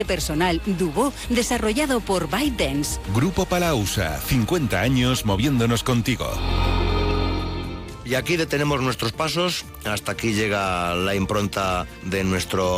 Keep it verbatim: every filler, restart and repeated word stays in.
personal Dubo, desarrollado por ByteDance. Grupo Palausa, cincuenta años moviéndonos contigo. Y aquí detenemos nuestros pasos, hasta aquí llega la impronta de nuestro